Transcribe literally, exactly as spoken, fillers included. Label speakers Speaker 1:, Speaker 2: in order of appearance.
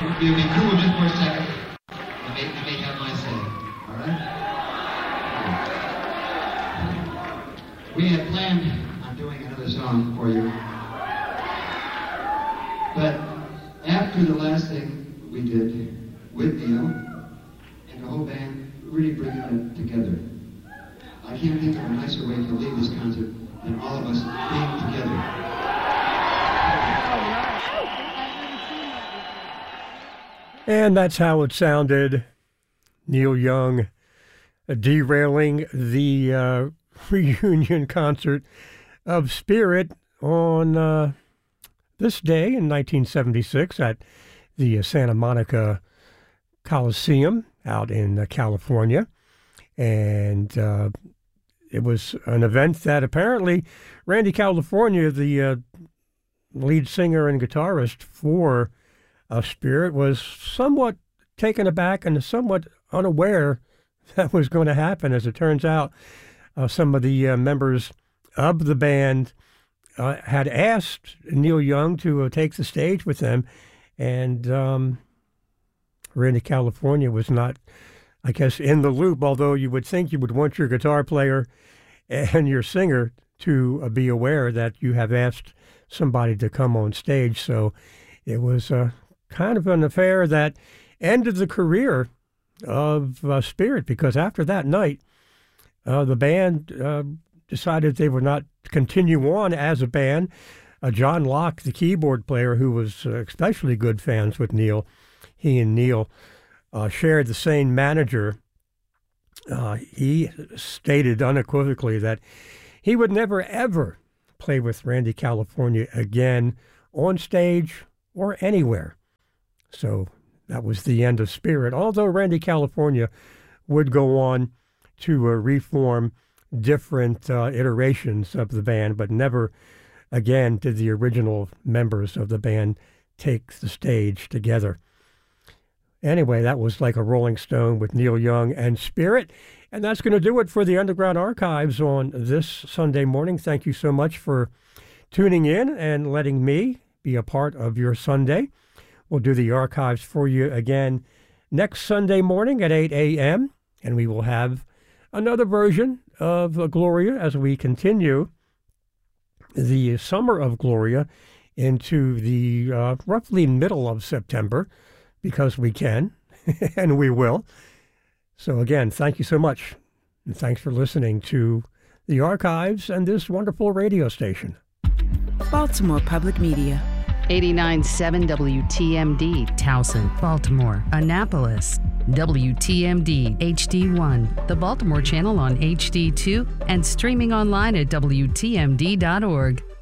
Speaker 1: You'll be cool just for a second. Let me, let me have my say. All right? We had planned on doing another song for you. But after the last thing we did with Neil and the whole band, really bringing it together, I can't think of a nicer way to leave this concert than all of us being together.
Speaker 2: And that's how it sounded. Neil Young uh, derailing the uh, reunion concert of Spirit on uh, this day in nineteen seventy-six at the Santa Monica Coliseum out in uh, California. And uh, it was an event that apparently Randy California, the uh, lead singer and guitarist for uh, Spirit, was somewhat taken aback and somewhat unaware that was going to happen. As it turns out, uh, some of the uh, members of the band uh, had asked Neil Young to uh, take the stage with them, and um, Randy California was not, I guess, in the loop, although you would think you would want your guitar player and your singer to uh, be aware that you have asked somebody to come on stage. So it was uh, kind of an affair that ended the career of uh, Spirit, because after that night, uh, the band uh, decided they would not continue on as a band. Uh, John Locke, the keyboard player, who was uh, especially good fans with Neil, he and Neil uh, shared the same manager. Uh, he stated unequivocally that he would never, ever play with Randy California again on stage or anywhere. So that was the end of Spirit, although Randy California would go on to uh, reform different uh, iterations of the band, but never again did the original members of the band take the stage together. Anyway, that was like a Rolling Stone with Neil Young and Spirit. And that's going to do it for the Underground Archives on this Sunday morning. Thank you so much for tuning in and letting me be a part of your Sunday. We'll do the archives for you again next Sunday morning at eight a.m. And we will have another version of Gloria as we continue the summer of Gloria into the uh, roughly middle of September, because we can, and we will. So again, thank you so much. And thanks for listening to the archives and this wonderful radio station.
Speaker 3: Baltimore Public Media.
Speaker 4: eighty-nine point seven W T M D,
Speaker 5: Towson, Baltimore, Annapolis. W T M D H D one, the Baltimore channel on H D two, and streaming online at W T M D dot org.